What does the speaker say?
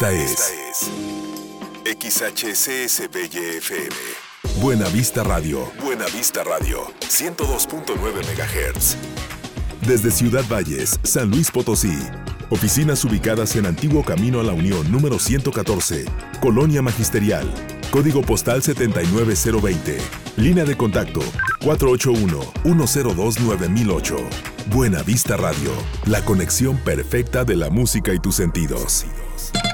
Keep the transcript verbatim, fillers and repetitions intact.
Esta es X H C S B Y F M. Buena Vista Radio. Buena Vista Radio. ciento dos punto nueve megahertz. Desde Ciudad Valles, San Luis Potosí. Oficinas ubicadas en Antiguo Camino a la Unión número ciento catorce, Colonia Magisterial. Código postal setenta y nueve cero veinte. Línea de contacto cuatro ocho uno, uno cero dos, nueve mil ocho. Buena Vista Radio. La conexión perfecta de la música y tus sentidos.